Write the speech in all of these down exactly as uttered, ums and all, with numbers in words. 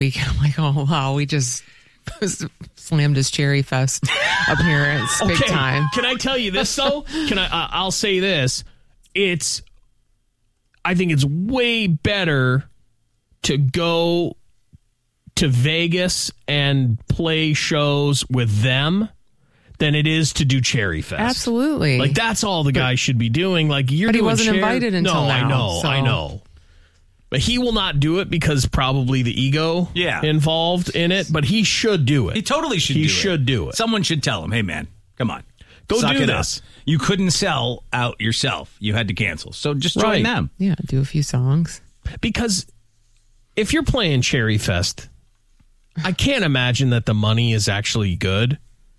weekend. I'm like, oh, wow, we just slammed his Cherry Fest appearance big okay. time. Can I tell you this, though? Can I? Uh, I'll say this. It's, I think it's way better to go to Vegas and play shows with them than it is to do Cherry Fest. Absolutely. Like, that's all the guy should be doing. Like, you're but he doing wasn't Cherry- invited until no, now. I know, so. I know. But he will not do it because probably the ego Yeah. involved in it, but he should do it. He totally should He do it. should do it. Someone should tell him, hey, man, come on. Go Suck do it this. up. You couldn't sell out yourself. You had to cancel. So just join Right. them. Yeah, do a few songs. Because if you're playing Cherry Fest, I can't imagine that the money is actually good.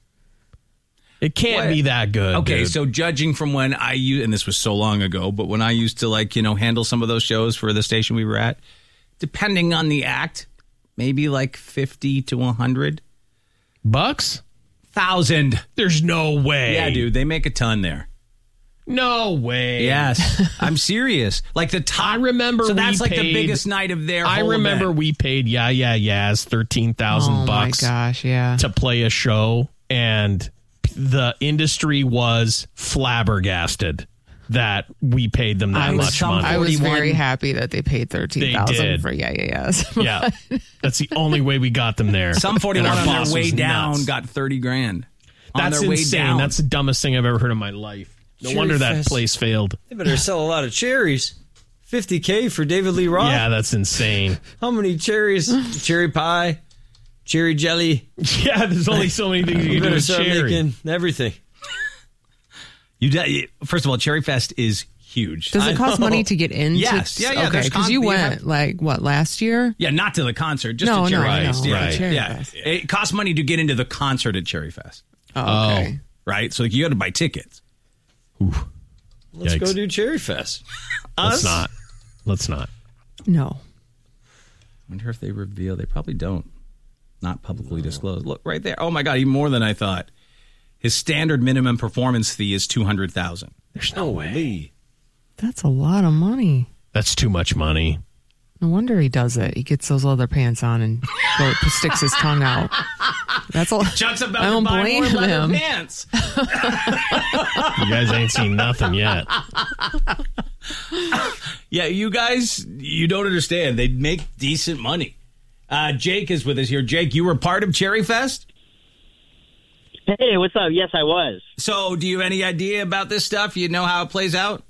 It can't What? be that good. Okay, dude. so judging from when I used, and this was so long ago, but when I used to, like, you know, handle some of those shows for the station we were at, depending on the act, maybe like fifty to one hundred bucks? Thousand. There's no way. Yeah, dude, they make a ton there. No way. Yes, I'm serious. Like the top. I remember So that's we like the paid- biggest night of their I whole remember event. we paid Yeah Yeah Yeahs thirteen thousand Oh, bucks my gosh, yeah. to play a show, and the industry was flabbergasted that we paid them that I was, much some- money. I was forty-one very happy that they paid thirteen thousand did. for Yeah Yeah Yeahs. Yeah, that's the only way we got them there. Some forty-one And our on boss their way was down nuts. got thirty grand. On That's their way insane. down. That's the dumbest thing I've ever heard in my life. No Cherry wonder that Fest. place failed. They better sell a lot of cherries. fifty K for David Lee Roth. Yeah, that's insane. How many cherries? Cherry pie, cherry jelly. Yeah, there's only so many things you You can do better with start cherry. making everything. You de- first of all, Cherry Fest is huge. Does it I cost know. money to get into? Yes. Yeah, yeah, Okay, there's because con- you you went have- like what last year? Yeah, not to the concert, just No, to Cherry no, I Fest. know. Yeah, Right. Cherry yeah. Fest. It costs money to get into the concert at Cherry Fest, Oh, okay. right? So like, you got to buy tickets. Let's Yikes. go do Cherry Fest. Let's Us? not. Let's not. No. Wonder if they reveal. They probably don't. Not publicly disclosed. Look right there. Oh my God, even more than I thought. His standard minimum performance fee is two hundred thousand. There's no way. Holy. That's a lot of money. That's too much money. No wonder he does it. He gets those leather pants on and go, sticks his tongue out. That's all. Chuck's about I don't to buy blame more leather him. pants. You guys ain't seen nothing yet. Yeah, you guys, you don't understand. They make decent money. Uh, Jake is with us here. Jake, you were part of Cherry Fest? Hey, what's up? Yes, I was. So do you have any idea about this stuff? You know how it plays out?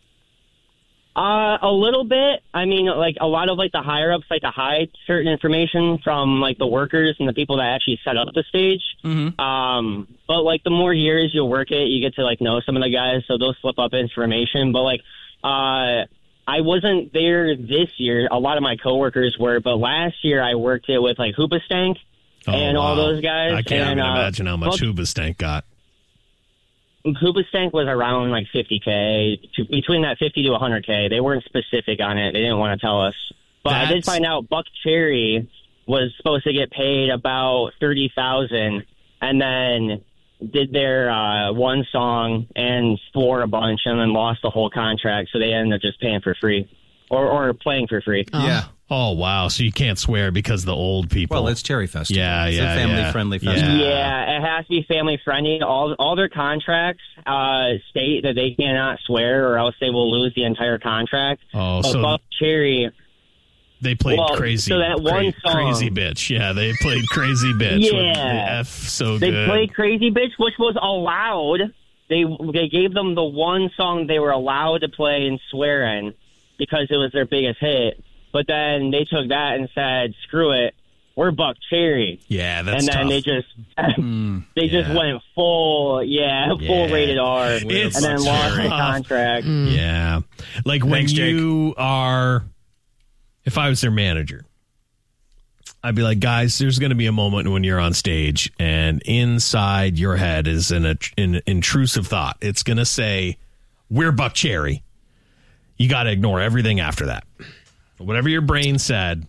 Uh, a little bit. I mean, like a lot of like the higher ups like to hide certain information from like the workers and the people that actually set up the stage. Mm-hmm. Um, but like the more years you work it, you get to like know some of the guys, so they'll slip up information. But like, uh, I wasn't there this year. A lot of my coworkers were, but last year I worked it with like Hoopastank Oh, and all wow. those guys. I can't and, even uh, imagine how much well, Hoobastank got. Hoobastank was around like fifty K, to, between that fifty to one hundred K. They weren't specific on it. They didn't want to tell us. But I did That's- find out Buck Cherry was supposed to get paid about thirty thousand, and then did their uh, one song and swore a bunch, and then lost the whole contract. So they ended up just paying for free, or or playing for free. Yeah. Oh, wow. So you can't swear because the old people. Well, it's Cherry Fest. Yeah, it's yeah, a family-friendly yeah. festival. Yeah. Yeah, it has to be family friendly. All all their contracts uh, state that they cannot swear, or else they will lose the entire contract. Oh, But so Buck Cherry, they played well, crazy. so that one cra- song- Crazy Bitch. Yeah, they played Crazy Bitch. with Yeah. the F so they good. played Crazy Bitch, which was allowed. They they gave them the one song they were allowed to play and swear in because it was their biggest hit. But then they took that and said, "Screw it, we're Buck Cherry." Yeah, that's and then tough. they just they just yeah. went full, yeah, full Yeah. rated R, It's and then lost the tough. contract. Yeah. Like when Thanks, Jake. you are, if I was their manager, I'd be like, guys, there's going to be a moment when you're on stage and inside your head is an, an intrusive thought. It's going to say, we're Buck Cherry. You got to ignore everything after that. Whatever your brain said.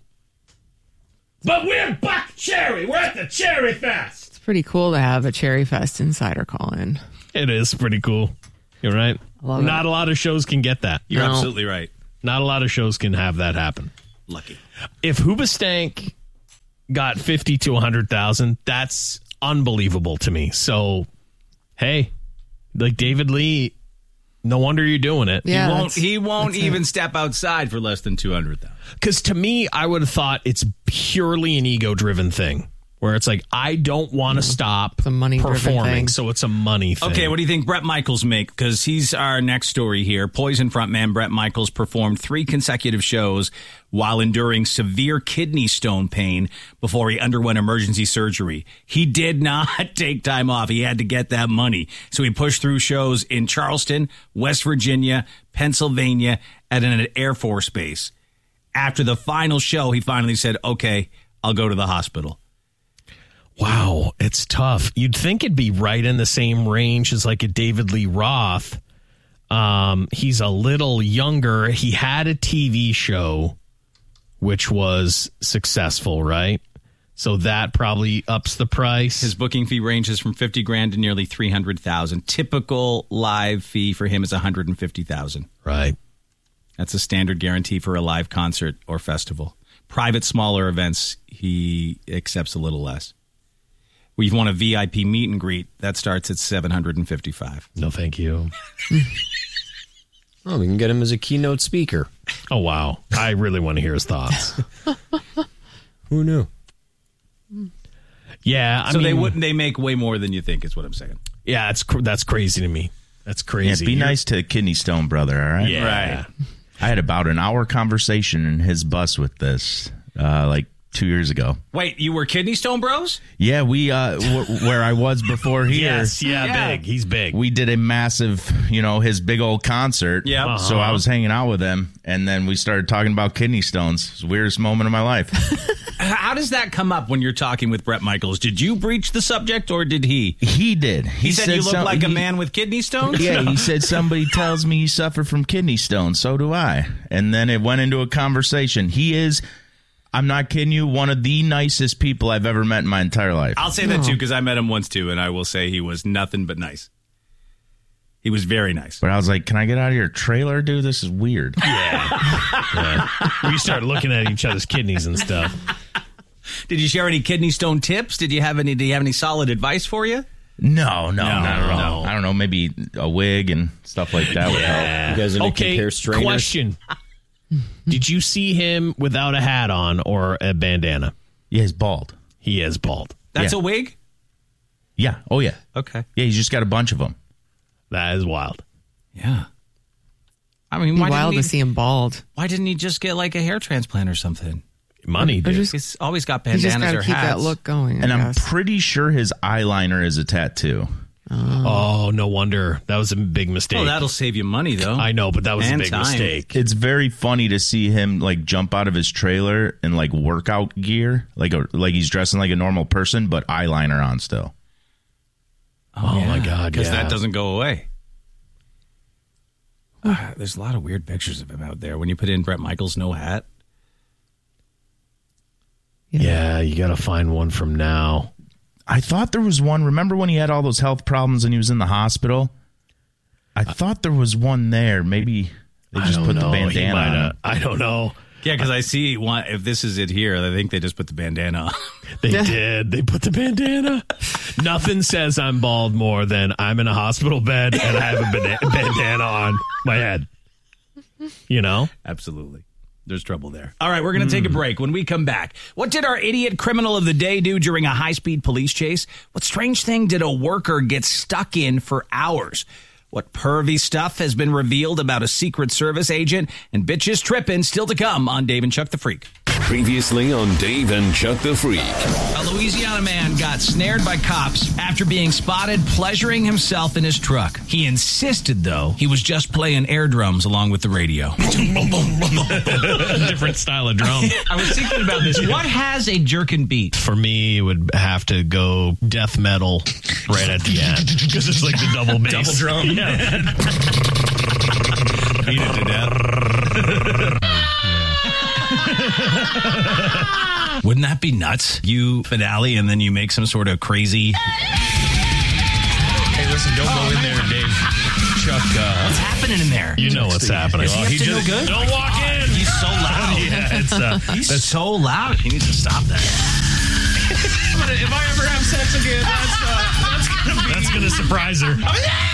But we're Buck Cherry. We're at the Cherry Fest. It's pretty cool to have a Cherry Fest insider call in. It is pretty cool. You're right. Love Not it. a lot of shows can get that. You're No. absolutely right. Not a lot of shows can have that happen. Lucky. If Hoobastank got fifty to one hundred thousand. That's unbelievable to me. So, hey, like David Lee, no wonder you're doing it. Yeah, he won't, that's- he won't that's even it. step outside for less than two hundred thousand. Because to me, I would have thought it's purely an ego-driven thing, where it's like, I don't want to stop It's a money-driven performing, thing. so it's a money thing. Okay, what do you think Bret Michaels make? Because he's our next story here. Poison frontman Bret Michaels performed three consecutive shows while enduring severe kidney stone pain before he underwent emergency surgery. He did not take time off. He had to get that money. So he pushed through shows in Charleston, West Virginia, Pennsylvania, and at an Air Force base. After the final show, he finally said, okay, I'll go to the hospital. Wow, it's tough. You'd think it'd be right in the same range as like a David Lee Roth. Um, he's a little younger. He had a T V show, which was successful, right? So that probably ups the price. His booking fee ranges from fifty grand to nearly three hundred thousand. Typical live fee for him is one hundred fifty thousand. Right. That's a standard guarantee for a live concert or festival. Private, smaller events, he accepts a little less. We've won a V I P meet and greet. That starts at seven hundred fifty-five. No, thank you. Oh, we can get him as a keynote speaker. Oh, wow. I really want to hear his thoughts. Who knew? Yeah, I so mean, they wouldn't. They make way more than you think. Is what I'm saying. yeah, it's cr- that's crazy to me. That's Yeah, crazy. be You're- nice to Kidney Stone brother, all right? Yeah. Right. I had about an hour conversation in his bus with this, uh, like two years ago. Wait, you were Kidney Stone Bros? Yeah, we, uh, w- where I was before here. Yes, yeah, Yeah. big. He's big. We did a massive, you know, his big old concert. Yep. Uh-huh. So I was hanging out with him, and then we started talking about kidney stones. It's the weirdest moment of my life. How does that come up when you're talking with Bret Michaels? Did you breach the subject or did he? He did. He, He, said, you look some- like a he- man with kidney stones? Yeah, he said somebody tells me you suffer from kidney stones. So do I. And then it went into a conversation. He is, I'm not kidding you, one of the nicest people I've ever met in my entire life. I'll say that too because I met him once too, and I will say he was nothing but nice. He was very nice. But I was like, can I get out of your trailer, dude? This is weird. Yeah. We start looking at each other's kidneys and stuff. Did you share any kidney stone tips? Did you have any? Did you have any solid advice for you? No, no, not at all. no. I don't know, maybe a wig and stuff like that would help. You guys are Okay, compare strainers? question. Did you see him without a hat on or a bandana? Yeah, he's bald. He is bald. That's Yeah. a wig. Yeah. Oh, yeah. Okay. Yeah, he's just got a bunch of them. That is wild. Yeah. I mean, It'd be why wild didn't to he, see him bald. why didn't he just get like a hair transplant or something? Money, Or dude. just- He's always got You just bandanas got to or keep hats. that look going. I And I'm guess. pretty sure his eyeliner is a tattoo. Oh, no wonder. That was a big mistake. Oh, that'll save you money though. I know, but that was And a big time. mistake. It's very funny to see him like jump out of his trailer in like workout gear, like a, like he's dressing like a normal person, but eyeliner on still. Oh, my God. Because yeah. that doesn't go away. Uh, there's a lot of weird pictures of him out there. When you put in Bret Michaels no hat. Yeah, you got to find one from now. I thought there was one. Remember when he had all those health problems and he was in the hospital? I thought there was one there. Maybe they I just don't put the know. He bandana might on. have- I don't know. Yeah, because I see one. If this is it here, I think they just put the bandana on. They did. They put the bandana. Nothing says I'm bald more than I'm in a hospital bed and I have a bana- bandana on my head. You know? Absolutely. There's trouble there. All right, we're going to take a break. When we come back, what did our idiot criminal of the day do during a high-speed police chase? What strange thing did a worker get stuck in for hours? What pervy stuff has been revealed about a Secret Service agent? And bitches tripping still to come on Dave and Chuck the Freak. Previously on Dave and Chuck the Freak. A Louisiana man got snared by cops after being spotted pleasuring himself in his truck. He insisted, though, he was just playing air drums along with the radio. Different style of drum. I was thinking about this. What has a jerkin beat? For me, it would have to go death metal right at the end. Because it's like the double bass. Double drum. Yeah. Beat it to death. Wouldn't that be nuts? You finale and then you make some sort of crazy. Hey, listen, don't go in there, Dave. Chuck, uh, What's happening in there? you know what's happening. Is he up to no good? Don't walk in. He's so loud. Yeah, it's, uh, He's so loud. He needs to stop that. surprise her.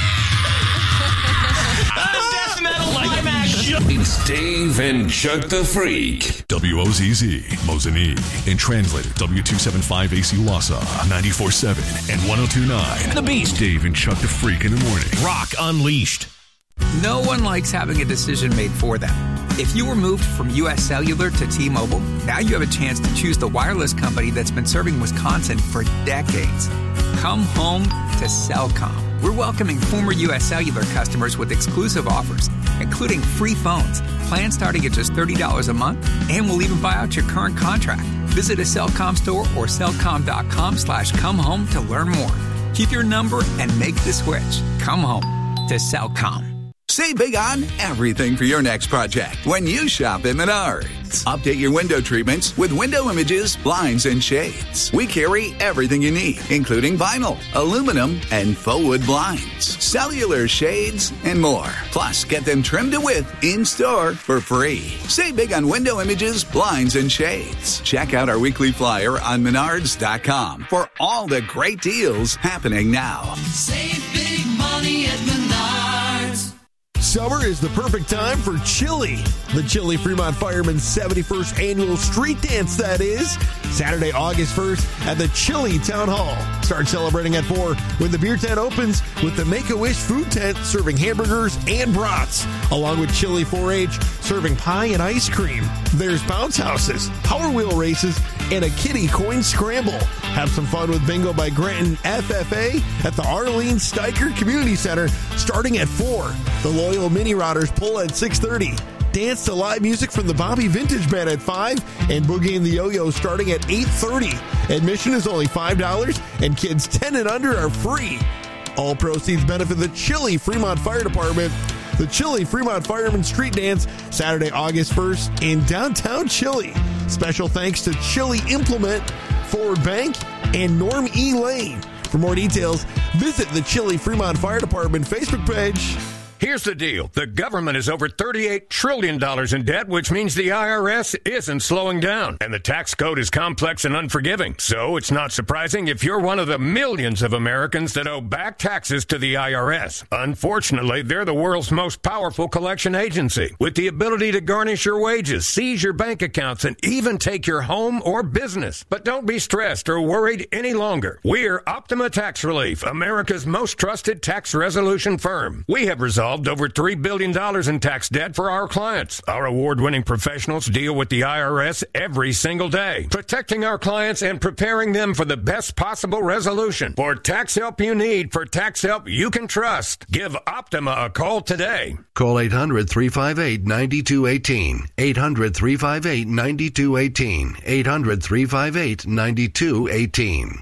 Death metal climax. It's Dave and Chuck the Freak. W O Z Z, Mosinee. And translated W two seventy-five A C Wausau, ninety-four point seven and one oh two point nine. The Beast. Dave and Chuck the Freak in the morning. Rock Unleashed. No one likes having a decision made for them. If you were moved from U S Cellular to T-Mobile, now you have a chance to choose the wireless company that's been serving Wisconsin for decades. Come home to Cellcom. We're welcoming former U S Cellular customers with exclusive offers, including free phones, plans starting at just thirty dollars a month, and we'll even buy out your current contract. Visit a Cellcom store or cellcom.com slash come home to learn more. Keep your number and make the switch. Come home to Cellcom. Save big on everything for your next project when you shop at Menards. Update your window treatments with window images, blinds, and shades. We carry everything you need, including vinyl, aluminum, and faux wood blinds, cellular shades, and more. Plus, get them trimmed to width in-store for free. Save big on window images, blinds, and shades. Check out our weekly flyer on menards dot com for all the great deals happening now. Save big money at Menards. Summer is the perfect time for Chili. The Chili Fremont Firemen's seventy-first Annual Street Dance, that is. Saturday, August first at the Chili Town Hall. Start celebrating at four when the beer tent opens with the Make-A-Wish food tent serving hamburgers and brats, along with Chili four H serving pie and ice cream. There's bounce houses, Power Wheel races, and a kiddie coin scramble. Have some fun with Bingo by Granton F F A at the Arlene Steiker Community Center starting at four. The Loyal Mini Routers pull at six thirty. Dance to live music from the Bobby Vintage Band at five, and Boogie and the Yo-Yo starting at eight thirty. Admission is only five dollars, and kids ten and under are free. All proceeds benefit the Chili Fremont Fire Department. The Chili Fremont Fireman Street Dance, Saturday, August first in downtown Chili. Special thanks to Chili Implement, Forward Bank, and Norm E. Lane. For more details, visit the Chili Fremont Fire Department Facebook page. Here's the deal. The government is over thirty-eight trillion dollars in debt, which means the I R S isn't slowing down. And the tax code is complex and unforgiving. So it's not surprising if you're one of the millions of Americans that owe back taxes to the I R S. Unfortunately, they're the world's most powerful collection agency, with the ability to garnish your wages, seize your bank accounts, and even take your home or business. But don't be stressed or worried any longer. We're Optima Tax Relief, America's most trusted tax resolution firm. We have resolved over three billion dollars in tax debt for our clients. Our award-winning professionals deal with the I R S every single day, protecting our clients and preparing them for the best possible resolution. For tax help you need, for tax help you can trust, give Optima a call today. Call eight hundred, three five eight, nine two one eight. eight hundred, three five eight, nine two one eight. eight hundred, three five eight, nine two one eight.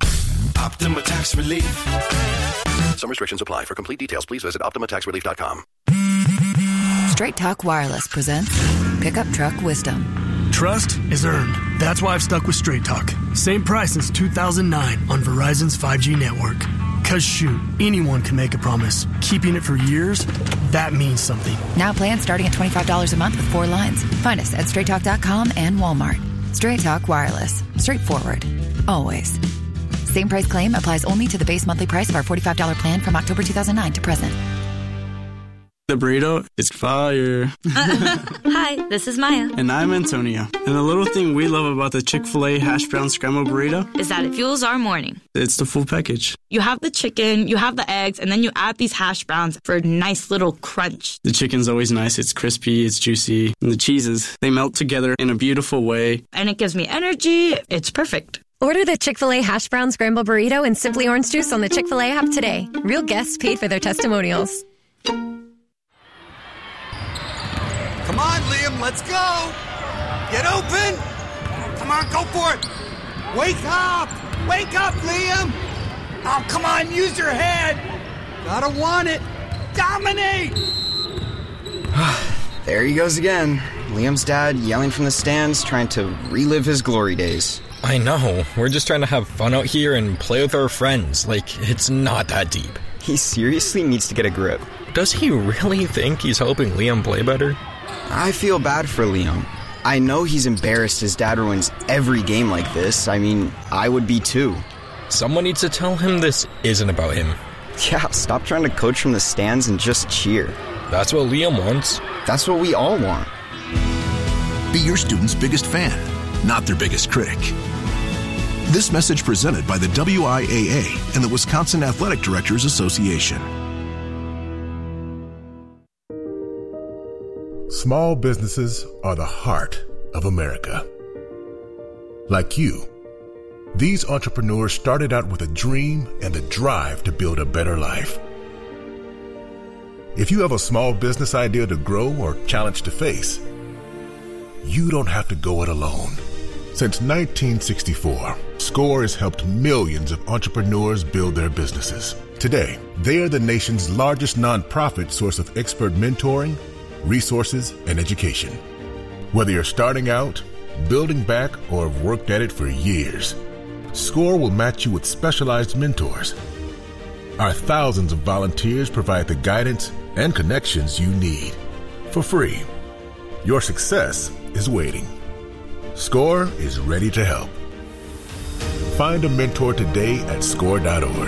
Optima Tax Relief. Some restrictions apply. For complete details, please visit optima tax relief dot com. Straight Talk Wireless presents Pickup Truck Wisdom. Trust is earned. That's why I've stuck with Straight Talk. Same price since two thousand nine on Verizon's five G network. Cause shoot, anyone can make a promise. Keeping it for years, that means something. Now plans starting at twenty-five dollars a month with four lines. Find us at straight talk dot com and Walmart. Straight Talk Wireless. Straightforward. Always. Same price claim applies only to the base monthly price of our forty-five dollars plan from October two thousand nine to present. The burrito is fire. Hi, this is Maya. And I'm Antonio. And the little thing we love about the Chick-fil-A hash brown scrambled burrito is that it fuels our morning. It's the full package. You have the chicken, you have the eggs, and then you add these hash browns for a nice little crunch. The chicken's always nice. It's crispy, it's juicy. And the cheeses, they melt together in a beautiful way. And it gives me energy. It's perfect. Order the Chick-fil-A Hash Brown Scramble Burrito and Simply Orange Juice on the Chick-fil-A app today. Real guests paid for their testimonials. Come on, Liam, let's go. Get open. Come on, go for it. Wake up. Wake up, Liam. Oh, come on, use your head. Gotta want it. Dominate. There he goes again. Liam's dad yelling from the stands, trying to relive his glory days. I know. We're just trying to have fun out here and play with our friends. Like, it's not that deep. He seriously needs to get a grip. Does he really think he's helping Liam play better? I feel bad for Liam. I know he's embarrassed his dad ruins every game like this. I mean, I would be too. Someone needs to tell him this isn't about him. Yeah, stop trying to coach from the stands and just cheer. That's what Liam wants. That's what we all want. Be your student's biggest fan, not their biggest critic. This message presented by the W I A A and the Wisconsin Athletic Directors Association. Small businesses are the heart of America. Like you, these entrepreneurs started out with a dream and the drive to build a better life. If you have a small business idea to grow or challenge to face, you don't have to go it alone. Since nineteen sixty-four, SCORE has helped millions of entrepreneurs build their businesses. Today, they are the nation's largest nonprofit source of expert mentoring, resources, and education. Whether you're starting out, building back, or have worked at it for years, SCORE will match you with specialized mentors. Our thousands of volunteers provide the guidance and connections you need for free. Your success is waiting. SCORE is ready to help. Find a mentor today at score dot org.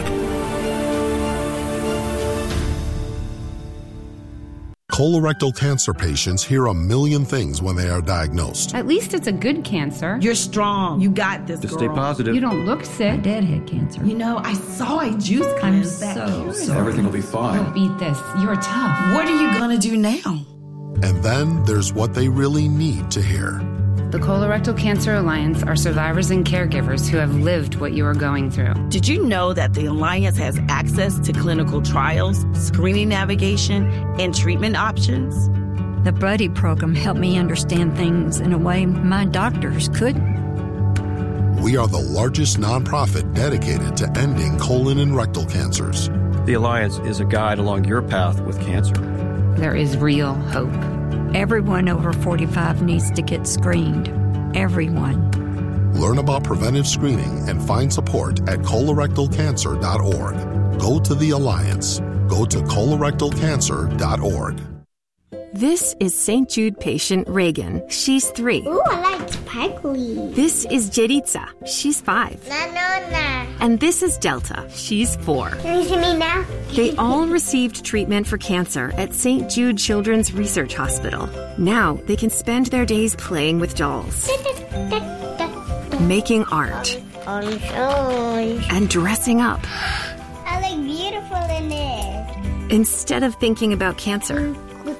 Colorectal cancer patients hear a million things when they are diagnosed. At least it's a good cancer. You're strong. You got this, Just girl. stay positive. You don't look sick. Deadhead cancer. You know, I saw a juice I'm cleanse that so cured. sorry. Everything will be fine. You'll beat this. You're tough. What are you going to do now? And then there's what they really need to hear. The Colorectal Cancer Alliance are survivors and caregivers who have lived what you are going through. Did you know that the Alliance has access to clinical trials, screening navigation, and treatment options? The Buddy program helped me understand things in a way my doctors couldn't. We are the largest nonprofit dedicated to ending colon and rectal cancers. The Alliance is a guide along your path with cancer. There is real hope. Everyone over forty-five needs to get screened. Everyone. Learn about preventive screening and find support at colorectal cancer dot org. Go to the Alliance. Go to colorectal cancer dot org. This is Saint Jude patient Reagan. She's three. Ooh, I like sparkly. This is Jeritza. She's five. No, no, no. And this is Delta. She's four. Can you see me now? They all received treatment for cancer at Saint Jude Children's Research Hospital. Now they can spend their days playing with dolls, making art, Orange, orange. and dressing up. I look beautiful in it. Instead of thinking about cancer.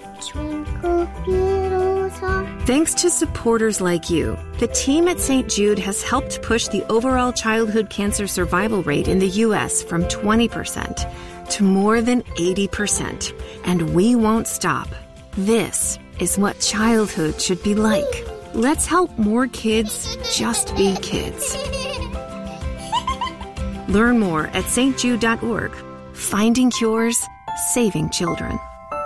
Thanks to supporters like you, the team at Saint Jude has helped push the overall childhood cancer survival rate in the U S from twenty percent to more than eighty percent. And we won't stop. This is what childhood should be like. Let's help more kids just be kids. Learn more at s t jude dot org. Finding cures, saving children.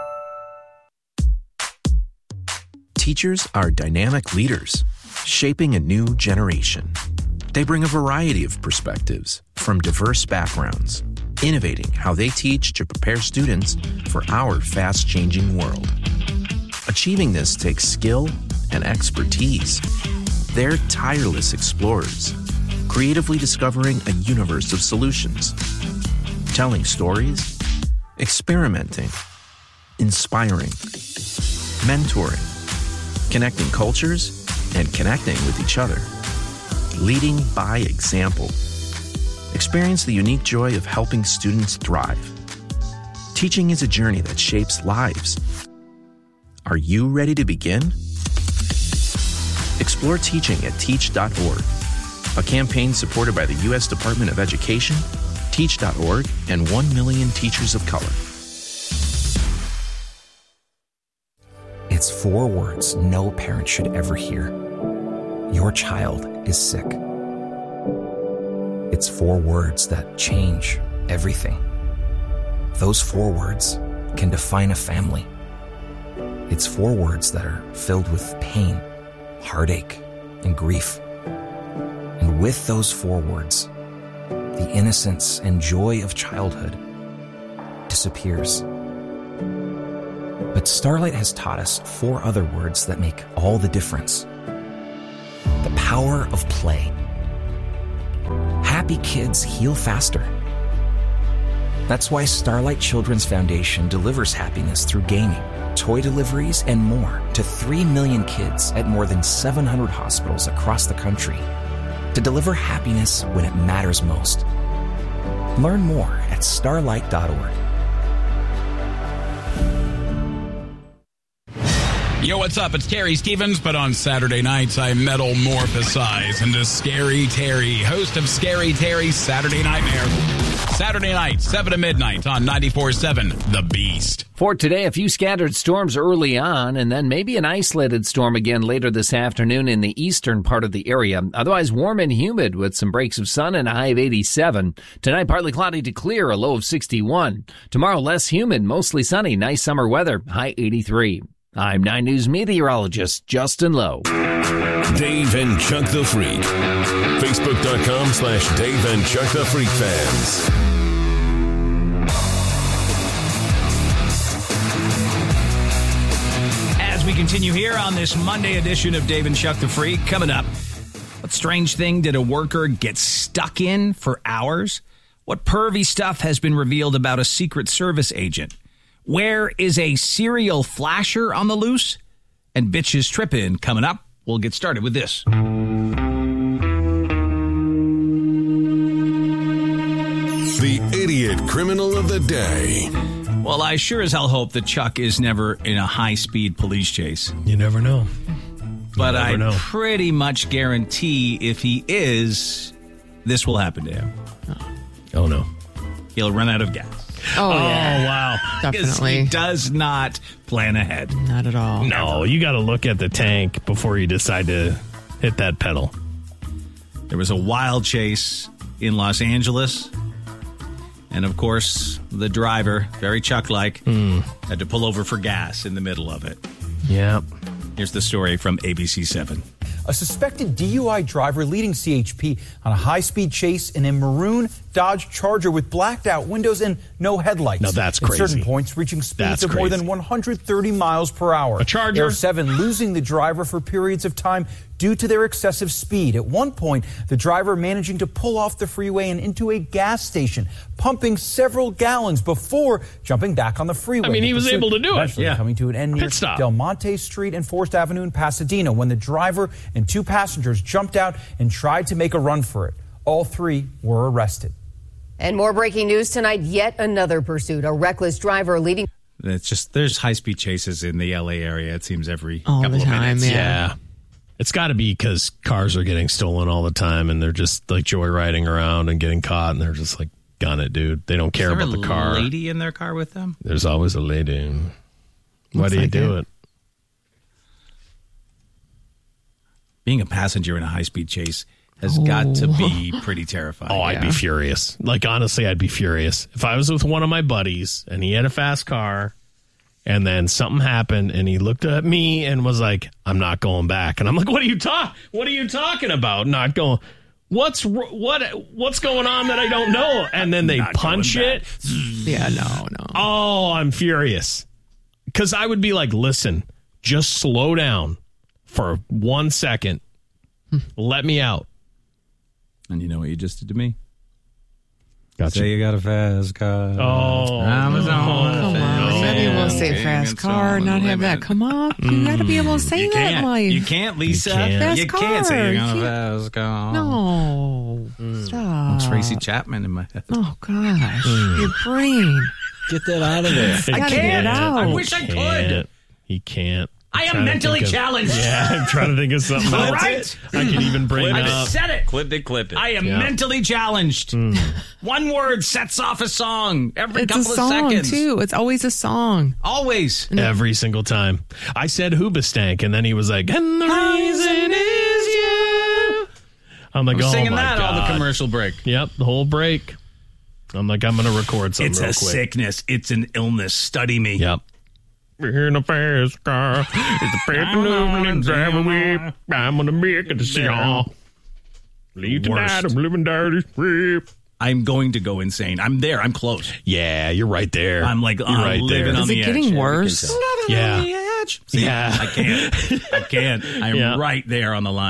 Teachers are dynamic leaders, shaping a new generation. They bring a variety of perspectives from diverse backgrounds, innovating how they teach to prepare students for our fast-changing world. Achieving this takes skill and expertise. They're tireless explorers, creatively discovering a universe of solutions, telling stories, experimenting, inspiring, mentoring, connecting cultures, and connecting with each other. Leading by example. Experience the unique joy of helping students thrive. Teaching is a journey that shapes lives. Are you ready to begin? Explore teaching at teach dot org, a campaign supported by the U S Department of Education, teach dot org, and one million Teachers of Color. It's four words no parent should ever hear. Your child is sick. It's four words that change everything. Those four words can define a family. It's four words that are filled with pain, heartache, and grief. And with those four words, the innocence and joy of childhood disappears. But Starlight has taught us four other words that make all the difference. The power of play. Happy kids heal faster. That's why Starlight Children's Foundation delivers happiness through gaming, toy deliveries, and more to three million kids at more than seven hundred hospitals across the country to deliver happiness when it matters most. Learn more at starlight dot org. Yo, what's up? It's Terry Stevens, but on Saturday nights I metamorphosize into Scary Terry, host of Scary Terry's Saturday Nightmare. Saturday night, seven to midnight on ninety-four point seven The Beast. For today, a few scattered storms early on, and then maybe an isolated storm again later this afternoon in the eastern part of the area. Otherwise warm and humid with some breaks of sun and a high of eighty-seven. Tonight, partly cloudy to clear, a low of sixty-one. Tomorrow, less humid, mostly sunny, nice summer weather, high eighty-three. I'm nine News meteorologist Justin Lowe. Dave and Chuck the Freak. Facebook.com slash Dave and Chuck the Freak fans. As we continue here on this Monday edition of Dave and Chuck the Freak, coming up, what strange thing did a worker get stuck in for hours? What pervy stuff has been revealed about a Secret Service agent? Where is a serial flasher on the loose? And bitches trippin' coming up. We'll get started with this. The idiot criminal of the day. Well, I sure as hell hope that Chuck is never in a high-speed police chase. You never know. But never I know. pretty much guarantee if he is, this will happen to him. Oh, no. He'll run out of gas. Oh, yeah. wow. Because Definitely. he does not plan ahead. Not at all. No, you got to look at the tank before you decide to hit that pedal. There was a wild chase in Los Angeles. And, of course, the driver, very Chuck-like, Mm. had to pull over for gas in the middle of it. Yep. Here's the story from A B C seven. A suspected D U I driver leading C H P on a high-speed chase in a maroon Dodge Charger with blacked-out windows and no headlights. Now that's crazy. At certain points, reaching speeds That's of more crazy. than one hundred thirty miles per hour. A Charger? Air seven losing the driver for periods of time due to their excessive speed. At one point, the driver managing to pull off the freeway and into a gas station, pumping several gallons before jumping back on the freeway. I mean, The he was pursuit able to do it. eventually Yeah. coming to an end near Pit stop. Del Monte Street and Forest Avenue in Pasadena when the driver and two passengers jumped out and tried to make a run for it. All three were arrested. And more breaking news tonight, yet another pursuit. A reckless driver leading... It's just, there's high-speed chases in the L A area, it seems, every All couple the of time, minutes. yeah. Yeah. It's got to be because cars are getting stolen all the time and they're just like joyriding around and getting caught and they're just like, gun it, dude. They don't care Is there about a the car. lady in their car with them? There's always a lady. Why Looks do you like do it. it? Being a passenger in a high-speed chase has got to be pretty terrifying. Oh, I'd be Yeah. furious. Like, honestly, I'd be furious. If I was with one of my buddies and he had a fast car and then something happened and he looked at me and was like, I'm not going back. And I'm like, what are you talk? What are you talking about? Not going. What's r- what? What's going on that I don't know? And then they Not punch going it. Yeah, no, no. Oh, I'm furious. Because I would be like, listen, just slow down for one second. Let me out. And you know what you just did to me? Gotcha. Say you got a fast car. Oh, Amazon. Come on. You gotta be able to say fast car, not have that come up. You gotta be able to say You that can't. life. You can't, Lisa. You can't. Fast You can't say you car. got a You fast car. No. Stop. It's Tracy Chapman in my head. Oh, gosh. Your brain. Get that out of there. I gotta get it out. I wish I could. He can't. I am Trying to mentally think of- challenged. Yeah, I'm trying to think of something All else. right. I can even bring I've up. said it. Clip it, clip it. I am Yeah. mentally challenged. One word sets off a song every It's a couple of song, seconds. too. It's always a song. Always. Every single time. I said Hoobastank, and then he was like, and the reason is you. I'm like, I'm oh singing my that God. all the commercial break. Yep, the whole break. I'm like, I'm going to record something It's real a quick. sickness. It's an illness. Study me. Yep. We're in a fast car. It's a fast moving drive away. I'm going to make a decision. Leave tonight. I'm living dirty strip. I'm going to go insane. I'm there. I'm close. Yeah, you're right there. I'm like, you're I'm right living there. on Is the it edge. getting Yeah, worse? Living Yeah. on the edge. See, Yeah. I can't. I can't. I'm Yeah. right there on the line.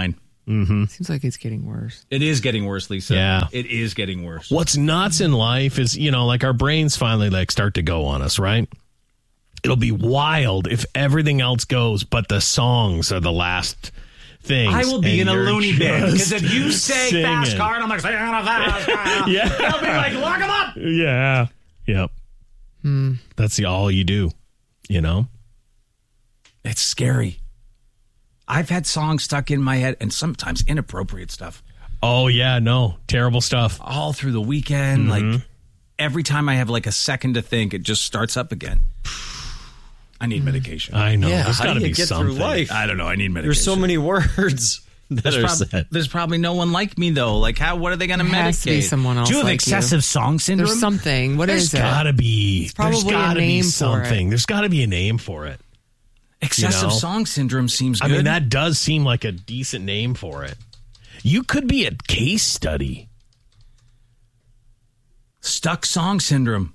Mm-hmm. Seems like it's getting worse. It is getting worse, Lisa. Yeah. It is getting worse. What's nuts in life is, you know, like our brains finally like start to go on us, right? It'll be wild if everything else goes, but the songs are the last things. I will be in a you're loony bin because just if you say singing. fast car and I'm like, singing on a fast car, Yeah. I'll be like, lock him up. Yeah. Yep. Hmm. That's the all you do, you know? It's scary. I've had songs stuck in my head and sometimes inappropriate stuff. Oh, yeah, no. Terrible stuff. All through the weekend. Mm-hmm. Like every time I have like a second to think, it just starts up again. I need medication. I know. Yeah, There's how got to do you be get something. through life? I don't know. I need medication. There's so many words that There's, are prob- said. there's probably no one like me though. Like, how? What are they going to There medicate? has to be someone else Do you have like excessive you. song syndrome? There's something. What There's is it? gotta be. It's probably There's gotta a name be for something. it. There's got to be a name for it. Excessive You know? song syndrome seems I good. mean, that does seem like a decent name for it. You could be a case study. Stuck song syndrome.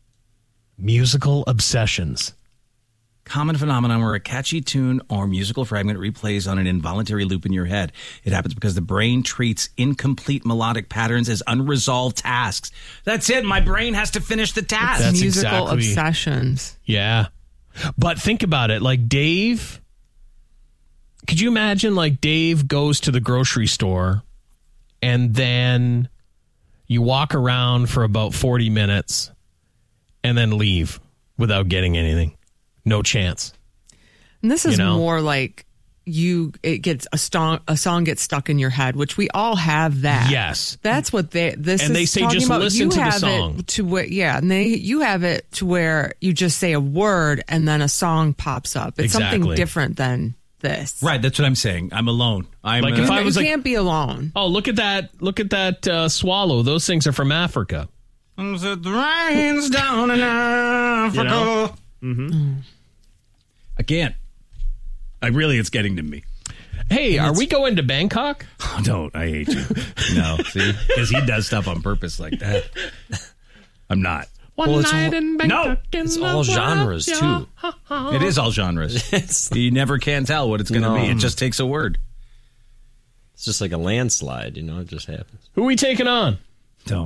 Musical obsessions. Common phenomenon where a catchy tune or musical fragment replays on an involuntary loop in your head. It happens because the brain treats incomplete melodic patterns as unresolved tasks. That's it. My brain has to finish the task. That's musical exactly- obsessions. Yeah. But think about it. Like Dave, could you imagine like Dave goes to the grocery store and then you walk around for about forty minutes and then leave without getting anything? No chance. And this is You know? more like you. It gets a song. A song gets stuck in your head, which we all have that. Yes. That's what they. This And is they say talking just about. listen You to the have song. It to where, yeah, and they you have it to where you just say a word and then a song pops up. It's something Exactly. different than this. Right, that's what I'm saying. I'm alone. I'm Like uh, if I You was like, can't be alone. oh, look at that. Look at that uh, swallow. Those things are from Africa. It rains down in Africa. You know? Mm-hmm. I can't. I really, it's getting to me. Hey, are we going to Bangkok? Oh, don't. I hate you. No, see? Because he does stuff on purpose like that. I'm not. One Well, it's night all- in Bangkok. No, in it's the all wild, genres, yeah. too. It is all genres. It's, You never can tell what it's going to No. be. It just takes a word. it's just like a landslide, you know, it just happens. Who are we taking on? Don't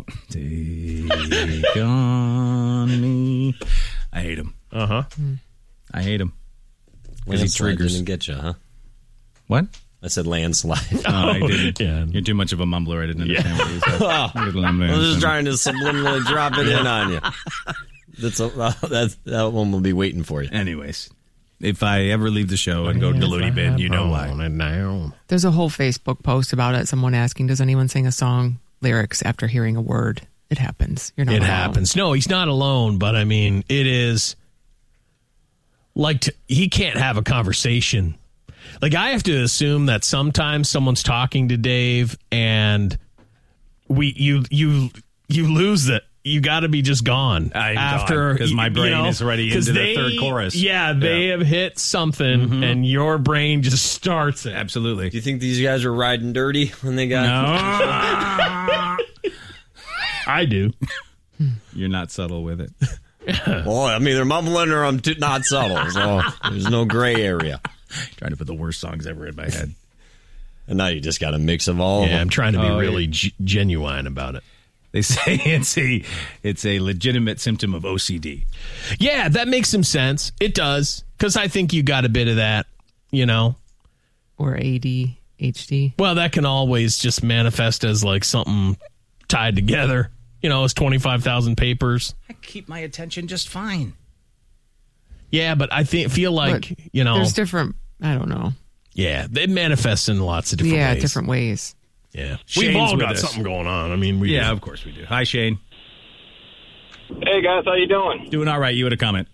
take on me. I hate him. Uh-huh. I hate him. Because he Landslide triggers. didn't get you, huh? What? I said landslide. Oh, I didn't. Yeah. You're too much of a mumbler. I didn't understand what you said. Oh, I was just trying to subliminally drop it in on you. That's a, uh, that, that one will be waiting for you. Anyways, if I ever leave the show and go to the loony bin, you know why. Now. There's a whole Facebook post about it. Someone asking, "Does anyone sing a song lyrics after hearing a word?" It happens. You're not. It alone. happens. No, he's not alone, but I mean, it is like to, he can't have a conversation. Like I have to assume that sometimes someone's talking to Dave and we you you you lose it. You got to be just gone I'm after because my you brain know, is already 'cause into they- the third chorus. Yeah, they have hit something, Mm-hmm. and your brain just starts it. Absolutely. Do you think these guys were riding dirty when they got... No. I do. You're not subtle with it. Well, I mean, they're mumbling or I'm too, not subtle, so there's no gray area. Trying to put the worst songs ever in my head. And now you just got a mix of all of Yeah, them. I'm trying to be Oh, really yeah. g- genuine about it. They say it's a it's a legitimate symptom of O C D. Yeah, that makes some sense. It does. Because I think you got a bit of that, you know. Or A D H D. Well, that can always just manifest as like something tied together. You know, it's twenty-five thousand papers. I keep my attention just fine. Yeah, but I think feel like, But you know. there's different. I don't know. Yeah, they manifest in lots of different yeah, ways. different ways. Yeah. Shane's We've all with got us. something going on. I mean, we Yeah, do. of course we do. Hi, Shane. Hey guys, how you doing? Doing all right. You had a comment.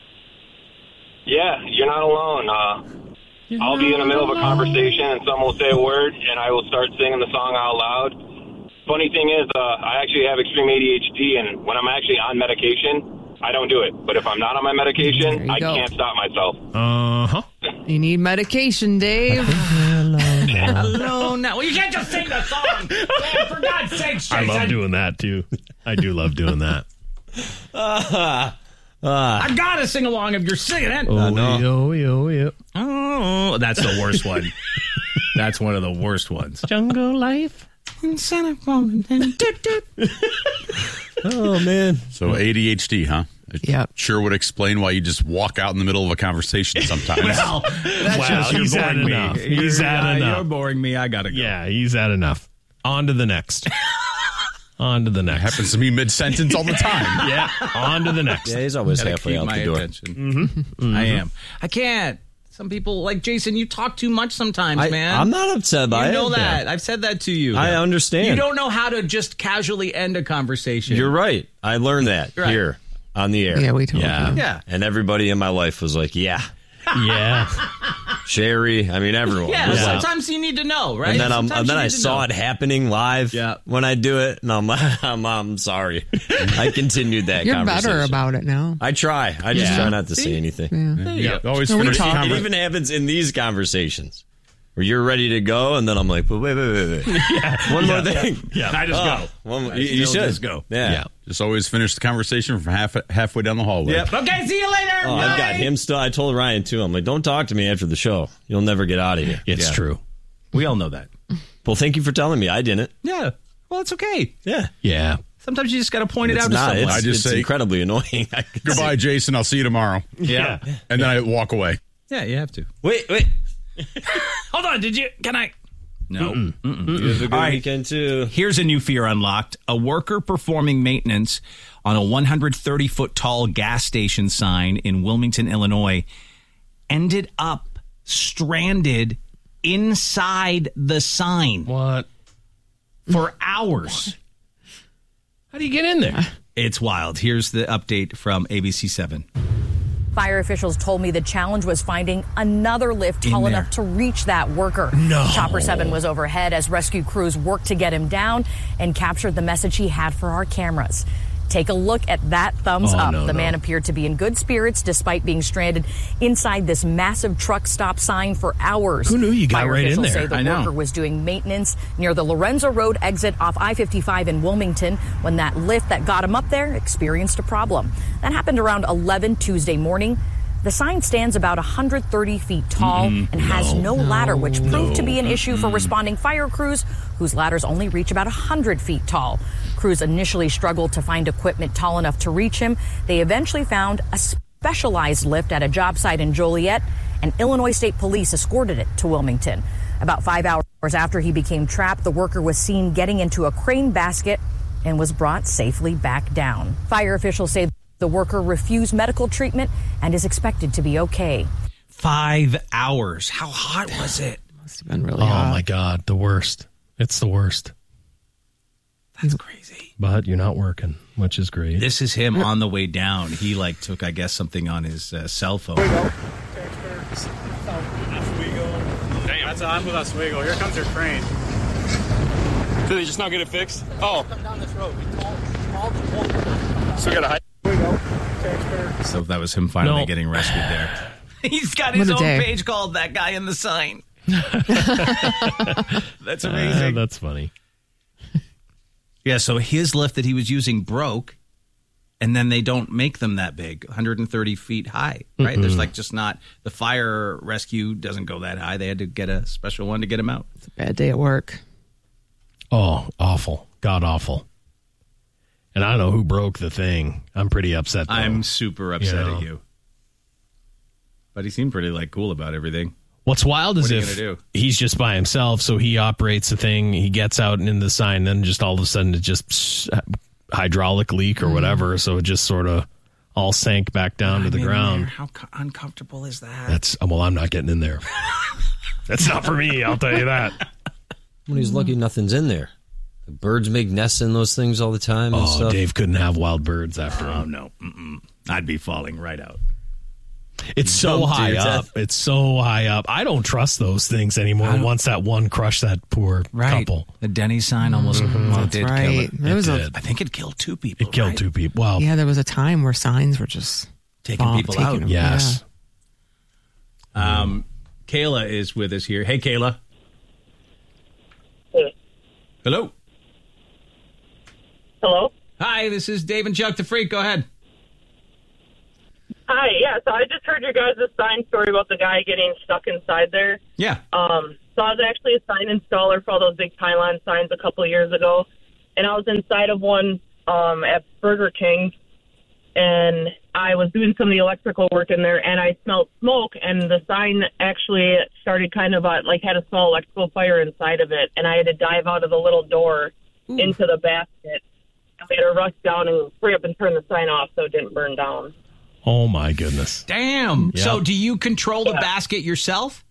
Yeah, you're not alone. Uh, I'll be in the middle of a conversation and someone will say a word and I will start singing the song out loud. Funny thing is, uh, I actually have extreme A D H D, and when I'm actually on medication, I don't do it. But if I'm not on my There medication, you I go. can't stop myself. Uh-huh. You need medication, Dave. Hello, now. Well, you can't just sing the song. Man, for God's sake, I Jason. love doing that, too. I do love doing that. Uh, I gotta sing along if you're singing it. Oh, no. Yo, yo, yo. Oh, that's the worst one. That's one of the worst ones. Jungle life. Oh, man. So A D H D, huh? It Yeah. Sure would explain why you just walk out in the middle of a conversation sometimes. Well, that's Wow, just you're he's had boring me. enough. You're- He's had uh, enough. You're boring me. I gotta go. Yeah, he's had enough. On to the next. On to the next. Happens to me mid-sentence all the time. Yeah, on to the next. Yeah, he's always Gotta halfway keep out my the door. attention. Mm-hmm. Mm-hmm. I am. I can't. Some people, like Jason, you talk too much sometimes, I, man. I'm not upset by You it. know that. I've said that to you. I understand. You don't know how to just casually end a conversation. You're right. I learned that Right. here on the air. Yeah, we told yeah. you. Yeah. And everybody in my life was like, yeah. Yeah. Sherry, I mean, everyone. Yeah, was like, sometimes you need to know, right? and then, I'm, Sometimes and then you I need to saw know. it happening live Yeah. when I do it, and I'm, I'm, I'm sorry. I continued that You're conversation. better about it now. I try. I just Yeah. try not to say See? anything. Yeah. Yeah. Always No, we finish the talk. It conversation. even happens in these conversations where you're ready to go, and then I'm like, but wait, wait, wait, wait. Yeah. One more Yeah. thing. Yeah. I just Oh, go. one- I you, you still should just go. Yeah. Yeah. Just always finish the conversation from half halfway down the hallway. Yep. Okay, see you later. Oh, I've got him still. I told Ryan too. I'm like, don't talk to me after the show. You'll never get out of here. It's Yeah. true. We all know that. Well, thank you for telling me. I didn't. Yeah. Well, it's okay. Yeah. Yeah. Sometimes you just got to point it It's out not. to someone. It's, I just it's say- incredibly annoying. I can Goodbye, see- Jason. I'll see you tomorrow. yeah. And then I walk away. Yeah, you have to. Wait, wait. Hold on. Did you? Can I? No. You have a good All right. weekend too. Here's a new fear unlocked. A worker performing maintenance on a one hundred thirty foot tall gas station sign in Wilmington, Illinois, ended up stranded inside the sign What? for hours. How do you get in there? It's wild. Here's the update from A B C seven. Fire officials told me the challenge was finding another lift In tall there. enough to reach that worker. No. Chopper seven was overhead as rescue crews worked to get him down and captured the message he had for our cameras. Take a look at that thumbs Oh, up. no, the man no. appeared to be in good spirits despite being stranded inside this massive truck stop sign for hours. Who knew you got Fire right in officials there? say the I know. worker was doing maintenance near the Lorenzo Road exit off I fifty-five in Wilmington when that lift that got him up there experienced a problem. That happened around eleven Tuesday morning. The sign stands about one hundred thirty feet tall Mm-mm, and has no, no, ladder, which proved no, to be an issue for mm-mm. responding fire crews, whose ladders only reach about one hundred feet tall. Crews initially struggled to find equipment tall enough to reach him. They eventually found a specialized lift at a job site in Joliet, and Illinois State Police escorted it to Wilmington. About five hours after he became trapped, the worker was seen getting into a crane basket and was brought safely back down. Fire officials say the worker refused medical treatment and is expected to be okay. Five hours. How hot was it? Must have been really Oh, hot. my God. The worst. It's the worst. That's crazy. But you're not working, which is great. This is him on the way down. He like took, I guess, something on his uh, cell phone. Damn. That's I'm with Oswego. Here comes your crane. Did they just not get it fixed? Oh. Come down this road. So we got a high. So that was him finally No. getting rescued there. He's got his What a own day. page called That Guy in the Sign. That's Uh, amazing. that's funny. Yeah, so his lift that he was using broke, and then they don't make them that big, one hundred thirty feet high, right? Mm-mm. There's like just not, the fire rescue doesn't go that high. They had to get a special one to get him out. It's a bad day at work. Oh, awful. God awful. And I don't know who broke the thing. I'm pretty upset, though. I'm super upset You know. at you. But he seemed pretty like cool about everything. What's wild is What are you if gonna do? he's just by himself, so he operates the thing, he gets out and in the sign, then just all of a sudden it just psh, hydraulic leak or Mm. whatever, so it just sort of all sank back down to the I'm in ground. there. How co- uncomfortable is that? That's well, I'm not getting in there. That's not for me, I'll tell you that. When he's lucky nothing's in there. The birds make nests in those things all the time and Oh, stuff. Dave couldn't have wild birds after Oh, him. no. Mm-mm. I'd be falling right out. It's so Dumb high dudes, up. that- It's so high up. I don't trust those things anymore. Once that one crushed that poor Right. couple. The Denny sign almost Mhm. well, That's did kill right. it. There It was a- did. I think it killed two people. It killed right? two people. Well, Yeah, there was a time where signs were just Taking bomb- people taking out. them- yes. Um, Kayla is with us here. Hey, Kayla. Hey. Hello. Hello? Hi, this is Dave and Chuck the Freak. Go ahead. Hi, yeah, so I just heard your guys' sign story about the guy getting stuck inside there. Yeah. Um, So I was actually a sign installer for all those big pylon signs a couple of years ago. And I was inside of one um, at Burger King, and I was doing some of the electrical work in there, and I smelled smoke, and the sign actually started kind of uh, like had a small electrical fire inside of it, and I had to dive out of the little door Ooh. into the basket. I had to rush down and hurry up and turn the sign off so it didn't burn down. Oh, my goodness. Damn. Yep. So do you control the Yeah. basket yourself?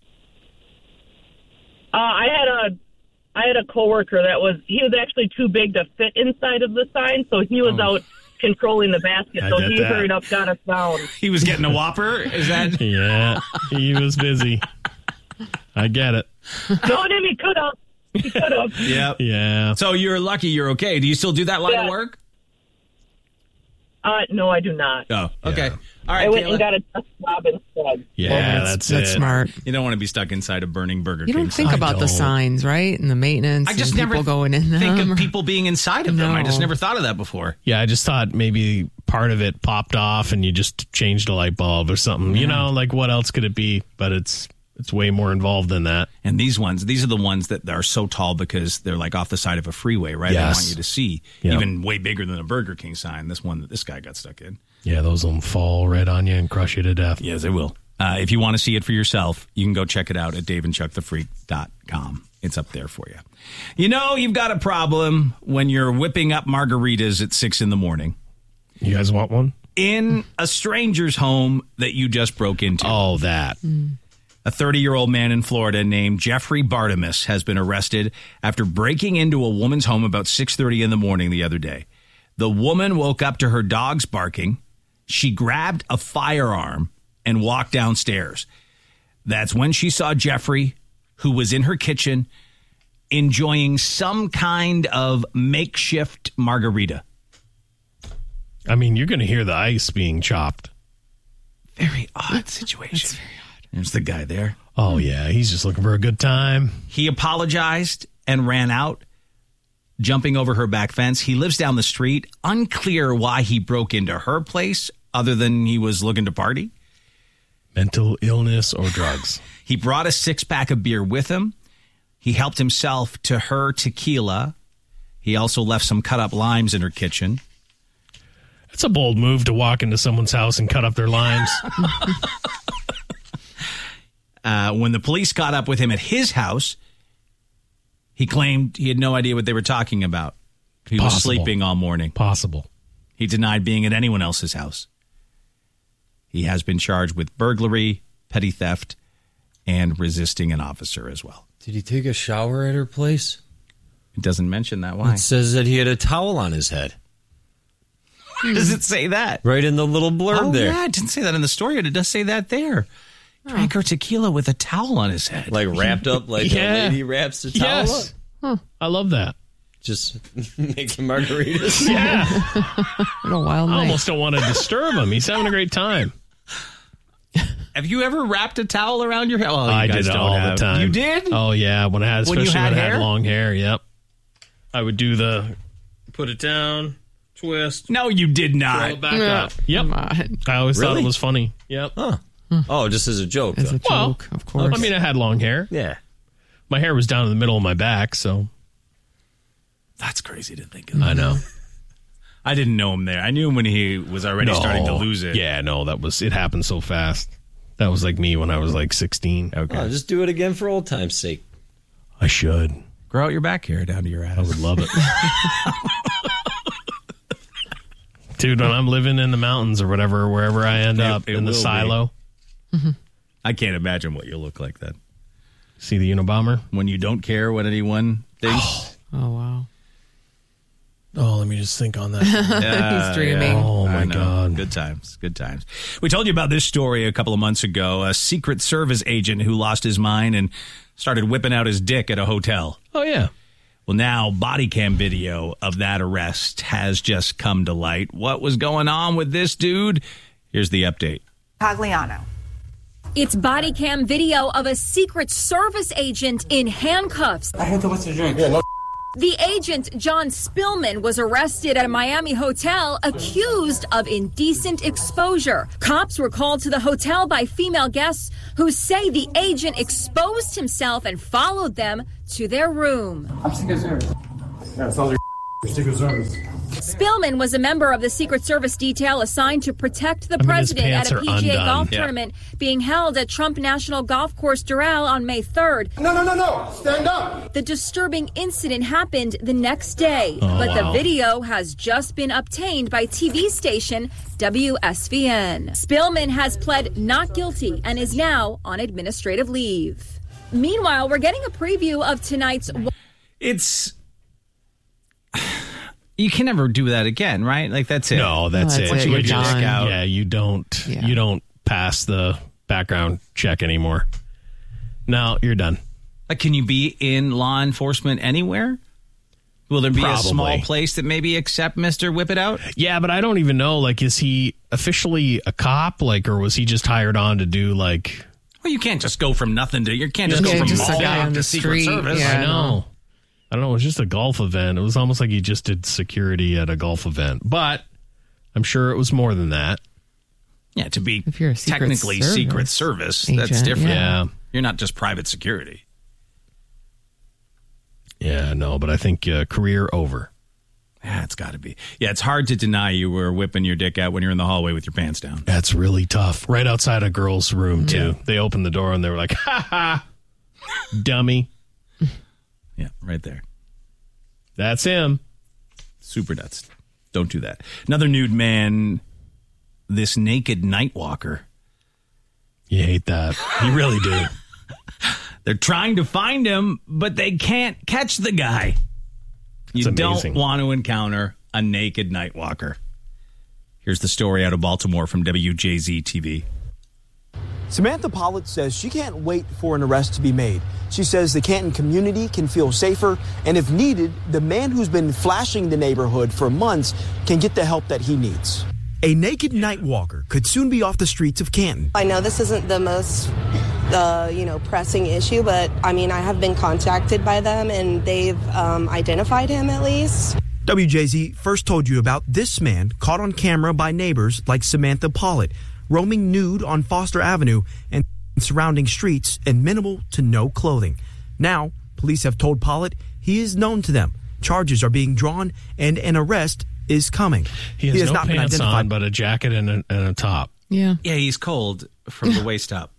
Uh, I had a I had a coworker that was he was actually too big to fit inside of the sign, so he was Oh. out controlling the basket. I So get he that. hurried up, got us down. He was getting a Whopper? Is that? Yeah, he was busy. I get it. No, and he could have. He could have. Yep. Yeah. So you're lucky you're okay. Do you still do that line Yeah. of work? Uh, no, I do not. Oh, okay. All right, I went Kayla. and got a desk job instead. Yeah, Well, that's, that's it. smart. You don't want to be stuck inside a burning Burger You King don't think sign. about the signs, right? And the maintenance. I just and never people going in them. think of people being inside of them. I just No. never thought of that before. Yeah, I just thought maybe part of it popped off and you just changed a light bulb or something. You know, like what else could it be? But it's it's way more involved than that. And these ones, these are the ones that are so tall because they're like off the side of a freeway, right? Yes. They want you to see, Yep. even way bigger than a Burger King sign. This one that this guy got stuck in. Yeah, those will fall right on you and crush you to death. Yes, they will. Uh, if you want to see it for yourself, you can go check it out at dave and chuck the freak dot com. It's up there for you. You know, you've got a problem when you're whipping up margaritas at six in the morning. You guys want one? In a stranger's home that you just broke into. Oh, that. A thirty-year-old man in Florida named Jeffrey Bartimus has been arrested after breaking into a woman's home about six thirty in the morning the other day. The woman woke up to her dogs barking. She grabbed a firearm and walked downstairs. That's when she saw Jeffrey, who was in her kitchen, enjoying some kind of makeshift margarita. I mean, you're going to hear the ice being chopped. Very odd situation. That's very odd. There's the guy there. Oh, yeah. He's just looking for a good time. He apologized and ran out, jumping over her back fence. He lives down the street. Unclear why he broke into her place other than he was looking to party. Mental illness or drugs. He brought a six-pack of beer with him. He helped himself to her tequila. He also left some cut-up limes in her kitchen. It's a bold move to walk into someone's house and cut up their limes. uh, when the police caught up with him at his house, he claimed he had no idea what they were talking about. He was Possible. sleeping all morning. Possible. He denied being at anyone else's house. He has been charged with burglary, petty theft, and resisting an officer as well. Did he take a shower at her place? It doesn't mention that. Why? It says that he had a towel on his head. Does it say that? Right in the little blurb Oh, there. yeah, it didn't say that in the story, but it does say that there. Drank her tequila with a towel on his head. Like wrapped up like Yeah. a lady wraps a towel Yes. up. Huh. I love that. Just making margaritas. Yeah. What a wild I night. almost don't want to disturb him. He's having a great time. Have you ever wrapped a towel around your head? Oh, you I guys did it don't all have. the time. You did? Oh, yeah. When I had, When especially you had when I hair? had long hair. Yep. I would do the put it down, twist, No, you did throw not. it back No, up. Yep. come on. I always thought Really? it was funny. Yep. Huh. Oh, just as a joke. As though. a Well, joke, of course. I mean, I had long hair. Yeah. My hair was down in the middle of my back, so That's crazy to think of. I know. I didn't know him there. I knew him when he was already starting to lose it. Yeah, no, that was it happened so fast. That was like me when I was like sixteen. Okay. Oh, just do it again for old time's sake. I should. Grow out your back hair down to your ass. I would love it. Dude, when I'm living in the mountains or whatever, wherever I end It- up it in the will be. silo, I can't imagine what you'll look like then. see the Unabomber. When you don't care what anyone thinks. Oh, wow. Oh, let me just think on that. Yeah, He's dreaming. yeah. Oh, my I know. God. Good times. Good times. We told you about this story a couple of months ago. A Secret Service agent who lost his mind and started whipping out his dick at a hotel. Oh, yeah. Well, now body cam video of that arrest has just come to light. What was going on with this dude? Here's the update. Pagliano. It's body cam video of a Secret Service agent in handcuffs. I had too much to drink. Yeah, no. The agent, John Spillman, was arrested at a Miami hotel accused of indecent exposure. Cops were called to the hotel by female guests who say the agent exposed himself and followed them to their room. I'm Secret Service. Yeah, it's all your Secret Service. Spillman was a member of the Secret Service detail assigned to protect the I mean, president his at a pants P are G A undone. golf Yeah. tournament being held at Trump National Golf Course Doral on May third. No, no, no, no. Stand up. The disturbing incident happened the next day, Oh, but wow. the video has just been obtained by T V station W S V N. Spillman has pled not guilty and is now on administrative leave. Meanwhile, we're getting a preview of tonight's... It's... You can never do that again, right? Like, that's it. No, that's, Oh, it. Once you You're get your just- dick out. Yeah, you don't. Yeah. You don't pass the background check anymore. No, you're done. Like, can you be in law enforcement anywhere? Will there be Probably. a small place that maybe accept Mister Whip It Out? Yeah, but I don't even know. Like, is he officially a cop? Like, or was he just hired on to do like? Well, you can't just go from nothing to you can't just Yeah, go from just a mall guy on to the Secret street. Service. I know. I don't know. It was just a golf event. It was almost like he just did security at a golf event. But I'm sure it was more than that. Yeah, to be If you're a Secret technically Service Secret Service, that's agent, different. yeah. You're not just private security. Yeah, no, but I think uh, career over. Yeah, it's got to be. Yeah, it's hard to deny you were whipping your dick out when you're in the hallway with your pants down. That's really tough. Right outside a girl's room, too. They opened the door and they were like, ha ha, dummy. Yeah, right there. That's him. Super nuts. Don't do that. Another nude man, this naked night walker. You hate that. You really do. They're trying to find him, but they can't catch the guy. You That's don't amazing. want to encounter a naked night walker. Here's the story out of Baltimore from W J Z T V. Samantha Pollitt says she can't wait for an arrest to be made. She says the Canton community can feel safer, and if needed, the man who's been flashing the neighborhood for months can get the help that he needs. A naked night walker could soon be off the streets of Canton. I know this isn't the most, uh, you know, pressing issue, but I mean, I have been contacted by them and they've um, identified him at least. W J Z first told you about this man caught on camera by neighbors like Samantha Pollitt, roaming nude on Foster Avenue and surrounding streets in minimal to no clothing. Now, police have told Pollitt he is known to them. Charges are being drawn and an arrest is coming. He has, no pants on, but a jacket and a, and a top. Yeah. Yeah, he's cold from the waist up.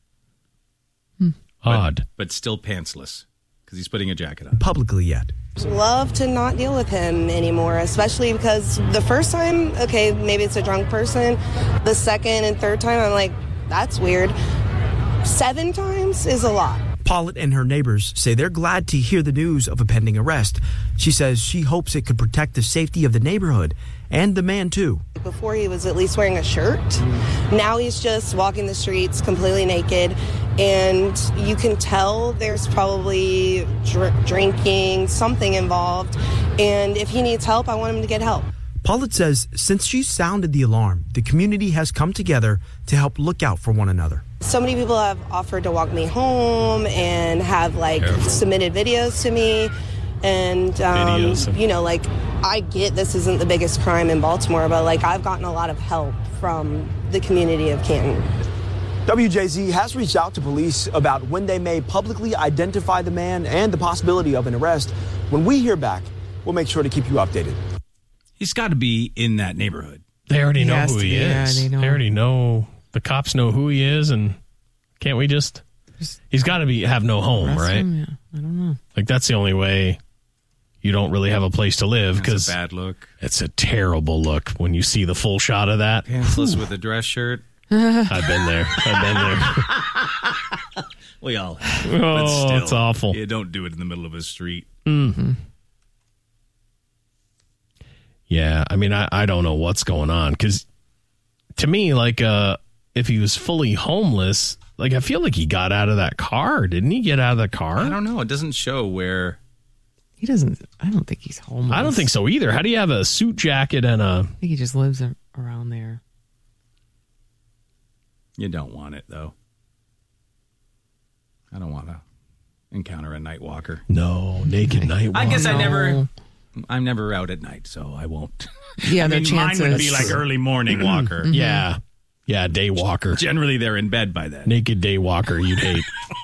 Odd. But, but still pantsless because he's putting a jacket on. Publicly yet. Love to not deal with him anymore, especially because the first time, okay, maybe it's a drunk person. The second and third time, I'm like, that's weird. Seven times is a lot. Pollitt and her neighbors say they're glad to hear the news of a pending arrest. She says she hopes it could protect the safety of the neighborhood and the man, too. Before he was at least wearing a shirt. Now he's just walking the streets completely naked. And you can tell there's probably dr- drinking, something involved. And if he needs help, I want him to get help. Pollitt says since she sounded the alarm, the community has come together to help look out for one another. So many people have offered to walk me home and have like Careful. submitted videos to me. And, um, Videos. you know, like I get this isn't the biggest crime in Baltimore, but like I've gotten a lot of help from the community of Canton. W J Z has reached out to police about when they may publicly identify the man and the possibility of an arrest. When we hear back, we'll make sure to keep you updated. He's got to be in that neighborhood. They already He know has who to he be, yeah, is. they know. They already know. The cops know who he is, and can't we just? He's got to be have no home, Arrest right? him? Yeah, I don't know. Like that's the only way. You don't really have a place to live because That's a bad look. It's a terrible look when you see the full shot of that. Pantsless with a dress shirt. I've been there. I've been there. We all. Oh, but still, it's awful. Yeah, don't do it in the middle of a street. Mm-hmm. Yeah, I mean, I, I don't know what's going on because to me, like, uh, if he was fully homeless, like, I feel like he got out of that car. Didn't he get out of the car? I don't know. It doesn't show where. He doesn't. I don't think he's homeless. I don't think so either. How do you have a suit jacket and a? I think he just lives a- around there. You don't want it, though. I don't want to. encounter a night walker. No, naked night walker. I guess I No. never, I'm never out at night, so I won't. Yeah, I their mean, mine would be chances. like early morning walker. Mhm. Yeah. Yeah, day walker. Generally, they're in bed by then. Naked day walker, you'd hate.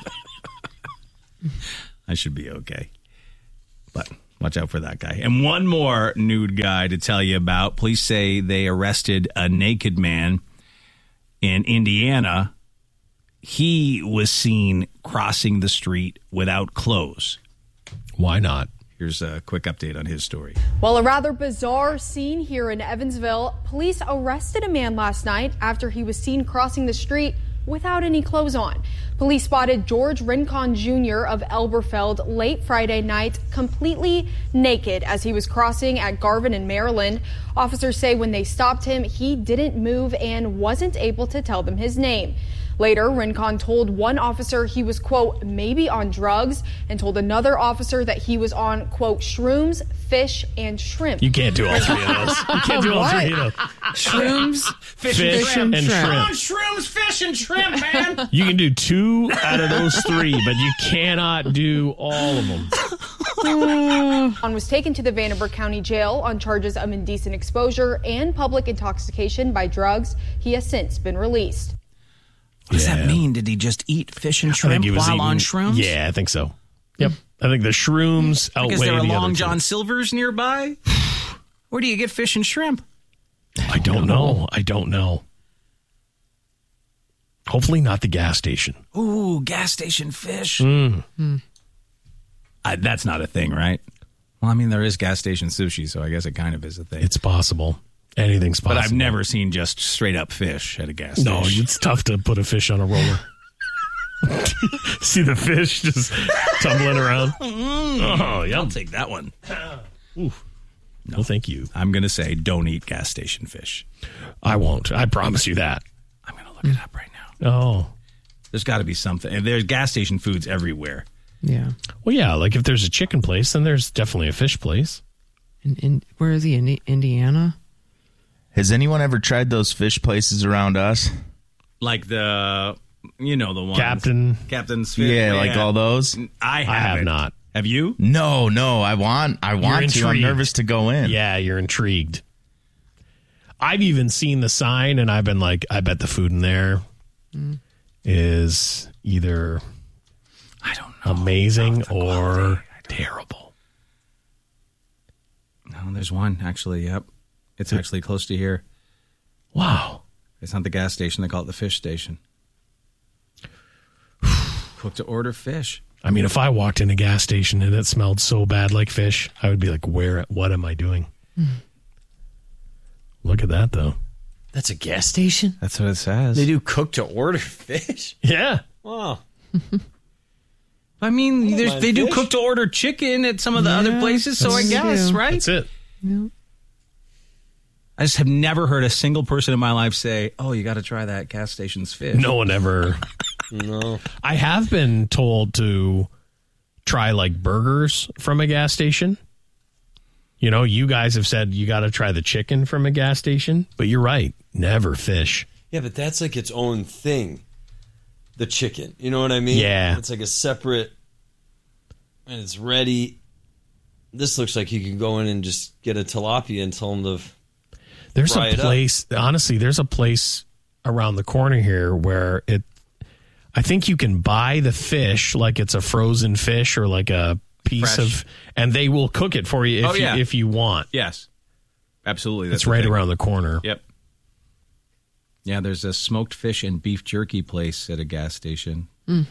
I should be okay. But watch out for that guy. And one more nude guy to tell you about. Police say they arrested a naked man in Indiana. He was seen crossing the street without clothes. Why not? Here's a quick update on his story. Well, a rather bizarre scene here in Evansville. Police arrested a man last night after he was seen crossing the street without any clothes on. Police spotted George Rincon Junior of Elberfeld late Friday night completely naked as he was crossing at Garvin in Maryland. Officers say when they stopped him, he didn't move and wasn't able to tell them his name. Later, Rincon told one officer he was, quote, maybe on drugs, and told another officer that he was on, quote, shrooms, fish, and shrimp. You can't do all three of those. You can't do all three of those. Shrooms, Fish, Fish and shrimp. and shrimp. Come on, shrooms, fish, and shrimp, man. You can do two out of those three, but you cannot do all of them. Rincon was taken to the Vanderburgh County Jail on charges of indecent exposure and public intoxication by drugs. He has since been released. What does Yeah. that mean? Did he just eat fish and I shrimp think he was while eating, on shrooms? Yeah, I think so. Yep. I think the shrooms outweigh Is there a the Long other John two. Silver's nearby? Where do you get fish and shrimp? I don't know. I don't know. Hopefully not the gas station. Ooh, gas station fish. Mm. I, that's not a thing, right? Well, I mean, there is gas station sushi, so I guess it kind of is a thing. It's possible. Anything's possible. But I've never seen just straight up fish at a gas No, station. it's tough to put a fish on a roller. See the fish just tumbling around? Mm, Oh, yeah. I'll take that one. Oof. No, thank you. I'm going to say don't eat gas station fish. I won't. I promise you that. I'm going to look it up right now. Oh. There's got to be something. There's gas station foods everywhere. Yeah. Well, yeah, like if there's a chicken place, then there's definitely a fish place. In, in, where is he? In Indiana? Has anyone ever tried those fish places around us? Like the, you know, the one. Captain. Captain's fish. Yeah, like all those? I haven't. I have not. Have you? No, no. I want I want You're to. I'm intrigued. nervous to go in. Yeah, you're intrigued. I've even seen the sign, and I've been like, I bet the food in there is either I don't know. amazing or terrible. No, there's one actually. Yep. It's actually close to here. Wow. It's not the gas station. They call it the fish station. Cook to order fish. I mean, if I walked in a gas station and it smelled so bad like fish, I would be like, where, what am I doing? Look at that, though. That's a gas station? That's what it says. They do cook to order fish? Yeah. Wow. I mean, don't there's, mind they do fish. cook to order chicken at some of the Yeah, other places, so I that's- guess, they do. right? That's it. Yeah. I just have never heard a single person in my life say, "Oh, you got to try that gas station's fish." No one ever. No. I have been told to try like burgers from a gas station. You know, you guys have said you got to try the chicken from a gas station, but you're right. Never fish. Yeah, but that's like its own thing. The chicken. You know what I mean? Yeah. It's like a separate, and it's ready. This looks like you can go in and just get a tilapia and tell them to There's fry a it up. place, honestly, there's a place around the corner here where it, I think you can buy the fish like it's a frozen fish or like a piece Fresh. of, and they will cook it for you if, Oh, yeah. you, if you want. Yes, absolutely. That's It's the right thing. around the corner. Yep. Yeah, there's a smoked fish and beef jerky place at a gas station. Mm.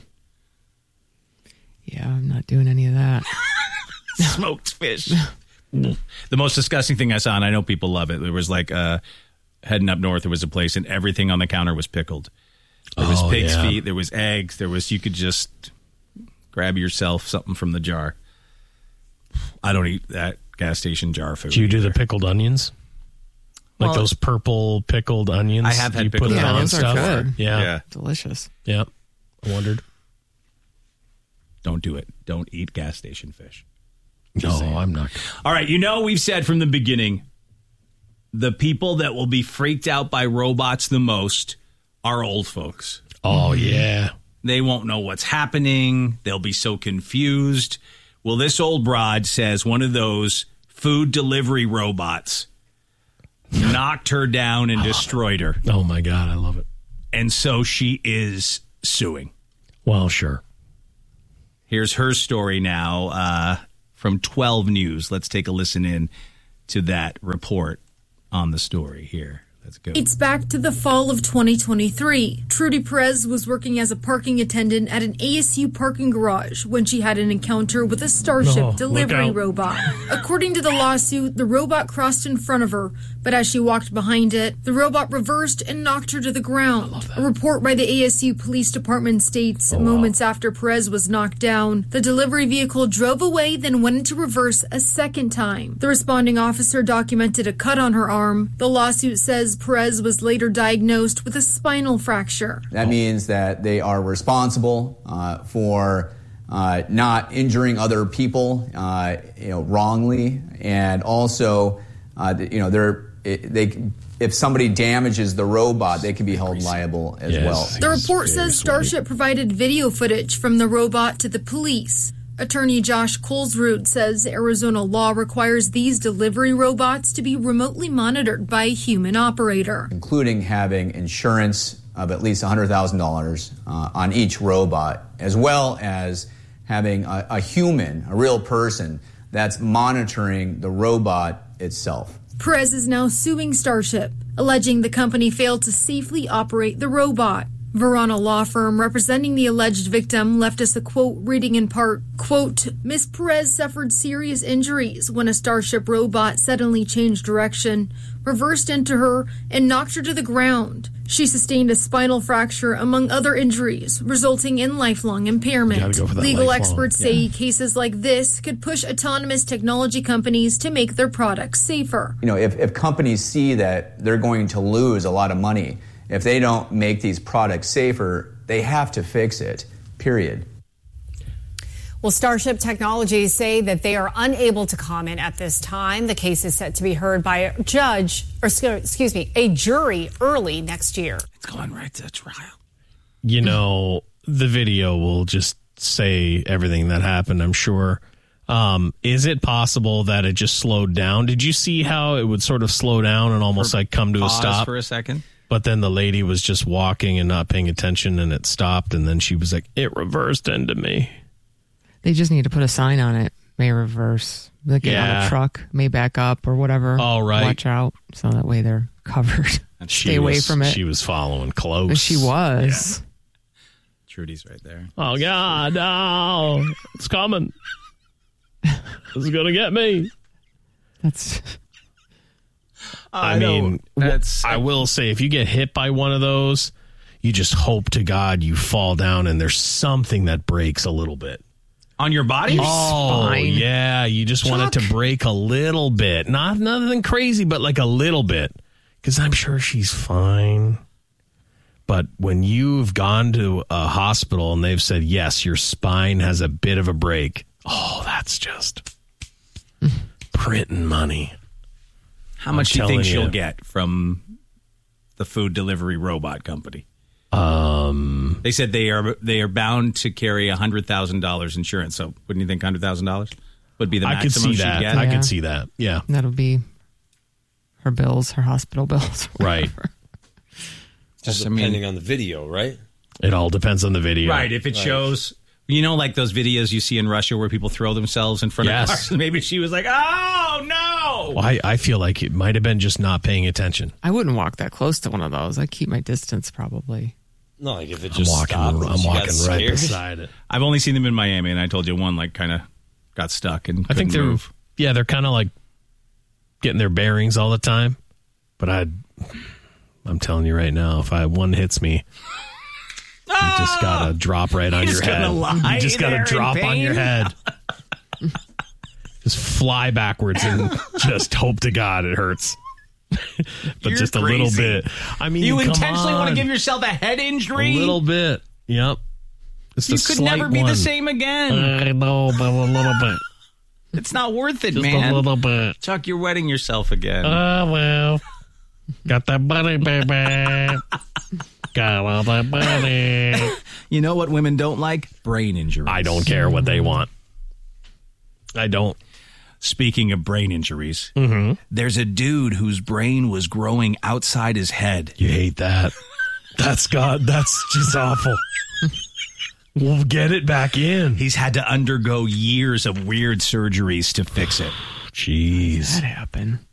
Yeah, I'm not doing any of that. Smoked fish. The most disgusting thing I saw, and I know people love it, there was like uh, heading up north, there was a place and everything on the counter was pickled. There was Oh, pig's yeah. feet, there was eggs, there was, you could just grab yourself something from the jar. I don't eat that gas station jar food. Do you do either. the pickled onions? Like Well, those purple pickled onions? I have had you pickled put it onions. on Yeah, those are stuff? good. Yeah. Yeah. Delicious. Yeah. I wondered. Don't do it. Don't eat gas station fish. No, Just saying. I'm not. All right, you know, we've said from the beginning, the people that will be freaked out by robots the most are old folks. Oh, yeah. They won't know what's happening. They'll be so confused. Well, this old broad says one of those food delivery robots knocked her down and destroyed her. Oh, my God. I love it. And so she is suing. Well, sure. Here's her story now uh, from twelve News. Let's take a listen in to that report on the story here. Let's go. It's back to the fall of twenty twenty-three. Trudy Perez was working as a parking attendant at an A S U parking garage when she had an encounter with a Starship Oh, delivery look out. robot. According to the lawsuit, the robot crossed in front of her, but as she walked behind it, the robot reversed and knocked her to the ground. A report by the A S U Police Department states Oh, moments after Perez was knocked down, the delivery vehicle drove away, then went into reverse a second time. The responding officer documented a cut on her arm. The lawsuit says Perez was later diagnosed with a spinal fracture. That means that they are responsible uh, for uh, not injuring other people, uh, you know, wrongly, and also, uh, you know, they're they. If somebody damages the robot, they can be held liable as Yes. well. The report says Starship provided video footage from the robot to the police. Attorney Josh Colesrud says Arizona law requires these delivery robots to be remotely monitored by a human operator. Including having insurance of at least one hundred thousand dollars uh, on each robot, as well as having a, a human, a real person, that's monitoring the robot itself. Perez is now suing Starship, alleging the company failed to safely operate the robot. Verona law firm representing the alleged victim left us a quote reading in part, quote, Miss Perez suffered serious injuries when a Starship robot suddenly changed direction, reversed into her, and knocked her to the ground. She sustained a spinal fracture, among other injuries, resulting in lifelong impairment. You gotta go for that Legal lifelong, experts yeah. say cases like this could push autonomous technology companies to make their products safer. You know, if, if companies see that they're going to lose a lot of money, if they don't make these products safer, they have to fix it, period. Well, Starship Technologies say that they are unable to comment at this time. The case is set to be heard by a judge, or excuse me, a jury early next year. It's going right to trial. You know, the video will just say everything that happened, I'm sure. Um, is it possible that it just slowed down? Did you see how it would sort of slow down and almost For- like come to a pause stop? for a second. But then the lady was just walking and not paying attention, and it stopped, and then she was like, it reversed into me. They just need to put a sign on it. May reverse. Like get out Yeah. of truck, may back up or whatever. All right. Watch out. So that way they're covered. She Stay away was- from it. She was following close. But she was. Trudy's right there. Oh, God, no. It's coming. This is going to get me. That's... I mean, that's. I will say, if you get hit by one of those, you just hope to God you fall down and there's something that breaks a little bit. On your body? Oh, Spine. yeah. You just want it to break a little bit. Not nothing crazy, but like a little bit. Because I'm sure she's fine. But when you've gone to a hospital and they've said, yes, your spine has a bit of a break, oh, that's just printing money. How much I'm do you think telling she'll you. get from the food delivery robot company? Um, they said they are they are bound to carry a hundred thousand dollars insurance. So wouldn't you think hundred thousand dollars would be the I could maximum see she'd that. get? I Yeah. could see that. Yeah. That'll be her bills, her hospital bills. Right. Just I mean- depending on the video, right? It all depends on the video. Right. If it Right. shows, you know, like those videos you see in Russia where people throw themselves in front Yes. of cars. Maybe she was like, "Oh no!" Well, I, I feel like it might have been just not paying attention. I wouldn't walk that close to one of those. I'd keep my distance probably. No, like if it I'm just walking, stopped. and I'm she got walking right scared. beside it. I've only seen them in Miami, and I told you one like kind of got stuck and I think couldn't they're, move. yeah, they're kind of like getting their bearings all the time. But I, I'm telling you right now, if I one hits me, you just gotta drop right on You're your just gonna head. lie You just gotta there in drop on your pain? head. Just fly backwards and just hope to God it hurts. But You're just a little crazy. bit. I mean, You come intentionally want to on. give yourself a head injury? A little bit. Yep. Just You a could slight never be the one. same again. I know, but a little bit. It's not worth it, Just man. a little bit. Chuck, you're wetting yourself again. Oh, well. Got that money, baby. You know what women don't like? Brain injuries. I don't care what they want. I don't. Speaking of brain injuries, Mm-hmm. there's a dude whose brain was growing outside his head. You hate that. That's God. That's just awful. We'll get it back in. He's had to undergo years of weird surgeries to fix it. Jeez. That happened.